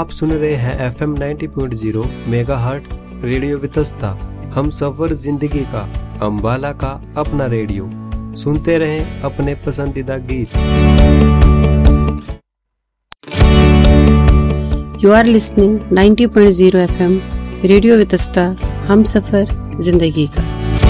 आप सुन रहे हैं FM 90.0 मेगाहर्ट्ज रेडियो वितस्ता। हम सफर जिंदगी का, अम्बाला का अपना रेडियो। सुनते रहें अपने पसंदीदा गीत। You are listening 90.0 FM radio Vitasta, हम सफर जिंदगी का।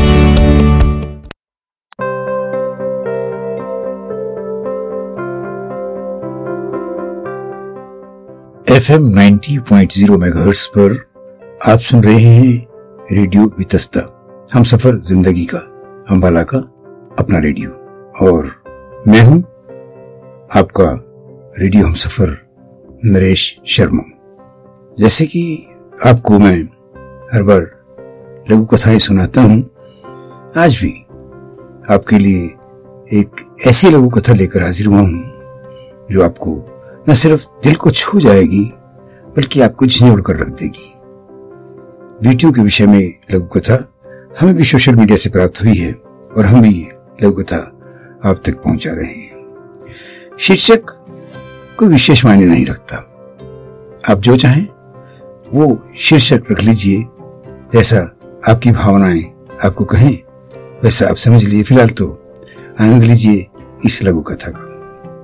FM 90.0 मेगाहर्ट्ज पर आप सुन रहे हैं रेडियो वितस्ता, हम सफर जिंदगी का, अम्बाला का अपना रेडियो। और मैं हूं आपका रेडियो हम सफर नरेश शर्मा। जैसे कि आपको मैं हर बार लघु कथाएं सुनाता हूं, आज भी आपके लिए एक ऐसी लघु कथा लेकर हाजिर हुआ हूं जो आपको न सिर्फ दिल को छू जाएगी बल्कि आपको झिझोड़ कर रख देगी। बेटियों के विषय में लघु कथा हमें भी सोशल मीडिया से प्राप्त हुई है और हम भी लघु कथा आप तक पहुंचा रहे हैं। शीर्षक कोई विशेष मायने नहीं रखता, आप जो चाहें वो शीर्षक रख लीजिए, जैसा आपकी भावनाएं आपको कहें वैसा आप समझ लीजिए। फिलहाल तो आनंद लीजिए इस लघु कथा का।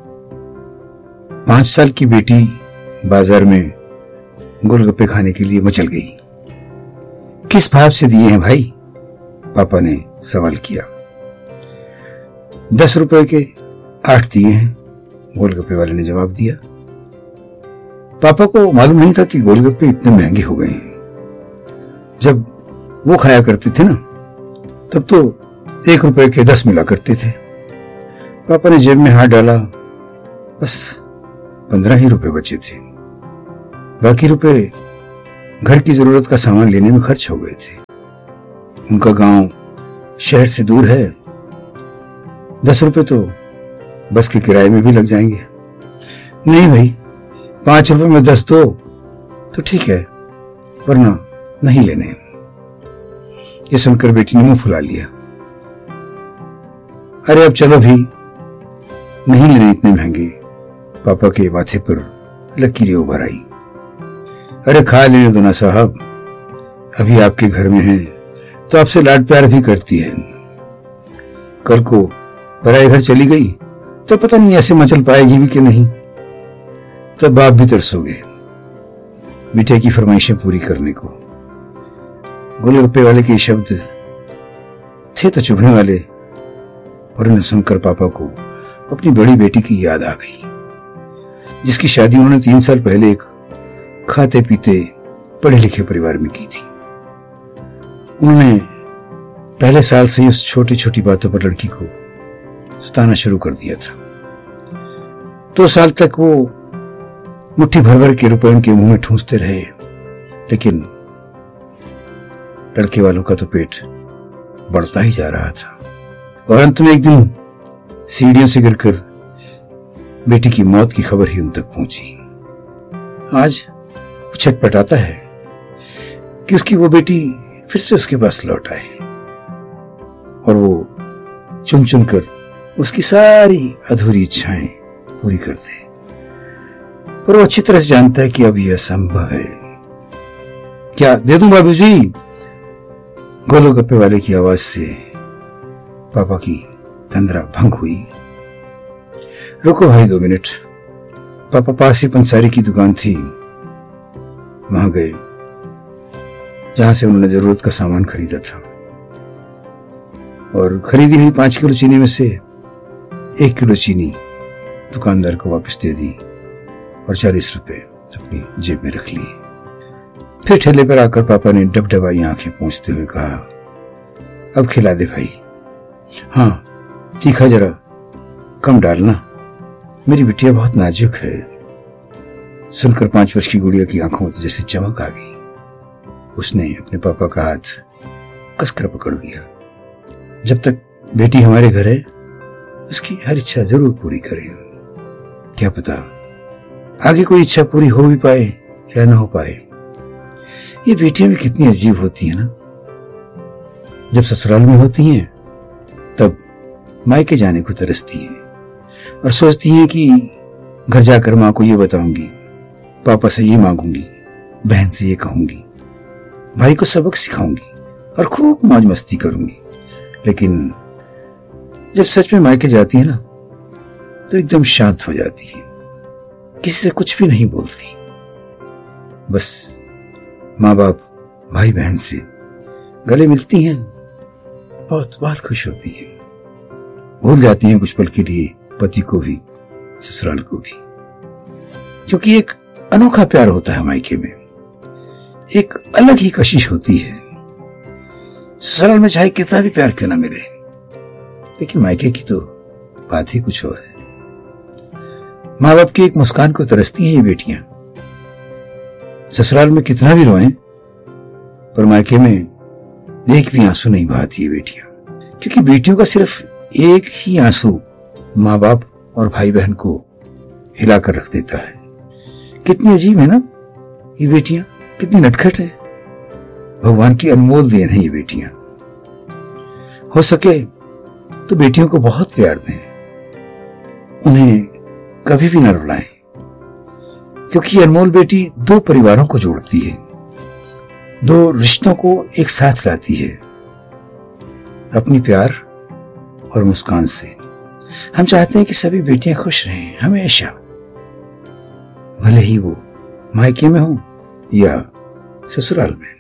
5 साल की बेटी बाजार में गोलगप्पे खाने के लिए मचल गई। किस भाव से दिए हैं भाई? पापा ने सवाल किया। 10 रुपए के 8 दिए हैं, गोलगप्पे वाले ने जवाब दिया। पापा को मालूम नहीं था कि गोलगप्पे इतने महंगे हो गए हैं। जब वो खाया करते थे ना, तब तो 1 रुपए के 10 मिला करते थे। पापा ने जेब में हाथ डाला, बस 15 ही रुपए बचे थे। बाकी रुपए घर की जरूरत का सामान लेने में खर्च हो गए थे। उनका गांव शहर से दूर है, 10 रुपए तो बस के किराए में भी लग जाएंगे। नहीं भाई, 5 रुपए में 10 दो तो ठीक है, वरना नहीं लेने। ये सुनकर बेटी ने मुंह फुला लिया। अरे अब चलो भी, नहीं लेने इतने महंगे। पापा के माथे पर लकीरें उभर आई। अरे खा लेने दो ना साहब, अभी आपके घर में है तो आपसे लाड प्यार भी करती है। कल को पराए घर चली गई तो पता नहीं ऐसे मचल पाएगी भी कि नहीं, तब बाप भी तरसोगे बेटे की फरमाइशें पूरी करने को। गोलगप्पे वाले के शब्द थे तो चुभने वाले, और उन्हें सुनकर पापा को अपनी बड़ी बेटी की याद आ गई, जिसकी शादी उन्होंने 3 साल पहले एक खाते पीते पढ़े लिखे परिवार में की थी। उन्होंने पहले साल से ही उस छोटी छोटी बातों पर लड़की को सताना शुरू कर दिया था। 2 साल तक वो मुट्ठी भर भर के रुपए उनके मुंह में ठूंसते रहे, लेकिन लड़के वालों का तो पेट बढ़ता ही जा रहा था। और अंत में एक दिन सीढ़ियों से गिरकर बेटी की मौत की खबर ही उन तक पहुंची। आज वो छटपटाता है कि उसकी वो बेटी फिर से उसके पास लौट आए और वो चुन चुन कर उसकी सारी अधूरी इच्छाएं पूरी कर दे। पर वो अच्छी तरह से जानता है कि अब यह असंभव है। क्या दे दूं बाबूजी? गोलगप्पे वाले की आवाज से पापा की तंद्रा भंग हुई। रुको भाई 2 मिनट। पापा पास ही पंसारी की दुकान थी, वहां गए जहां से उन्होंने जरूरत का सामान खरीदा था, और खरीदी हुई 5 किलो चीनी में से 1 किलो चीनी दुकानदार को वापस दे दी और 40 रुपए अपनी जेब में रख लिए। फिर ठेले पर आकर पापा ने डबडबाई आंखें पोंछते हुए कहा, अब खिला दे भाई। हाँ, तीखा जरा कम डालना, मेरी बिटिया बहुत नाजुक है। सुनकर 5 वर्ष की गुड़िया की आंखों में तो जैसे चमक आ गई। उसने अपने पापा का हाथ कसकर पकड़ लिया। जब तक बेटी हमारे घर है, उसकी हर इच्छा जरूर पूरी करें। क्या पता आगे कोई इच्छा पूरी हो भी पाए या ना हो पाए। ये बेटियां भी कितनी अजीब होती है ना। जब ससुराल में होती हैं तब मायके जाने को तरसती हैं और सोचती हैं कि घर जाकर मां को ये बताऊंगी, पापा से ये मांगूंगी, बहन से ये कहूंगी, भाई को सबक सिखाऊंगी और खूब मौज मस्ती करूंगी। लेकिन जब सच में मायके जाती है ना तो एकदम शांत हो जाती है, किसी से कुछ भी नहीं बोलती। बस माँ बाप भाई बहन से गले मिलती हैं, बहुत बहुत खुश होती हैं, भूल जाती हैं कुछ पल के लिए पति को भी ससुराल को भी, क्योंकि एक अनोखा प्यार होता है मायके में, एक अलग ही कशिश होती है। ससुराल में चाहे कितना भी प्यार क्यों ना मिले, लेकिन मायके की तो बात ही कुछ और है। माँ बाप की एक मुस्कान को तरसती हैं ये बेटियां। ससुराल में कितना भी रोएं पर मायके में एक भी आंसू नहीं बहाती ये बेटियां, क्योंकि बेटियों का सिर्फ एक ही आंसू माँ बाप और भाई बहन को हिलाकर रख देता है। कितनी अजीब है ना ये बेटियां, कितनी नटखट है। भगवान की अनमोल देन है ये बेटियां। हो सके तो बेटियों को बहुत प्यार दें, उन्हें कभी भी न रुलाएं, क्योंकि अनमोल बेटी दो परिवारों को जोड़ती है, दो रिश्तों को एक साथ लाती है अपनी प्यार और मुस्कान से। हम चाहते हैं कि सभी बेटियां खुश रहें हमेशा, भले ही वो मायके में हो या ससुराल में।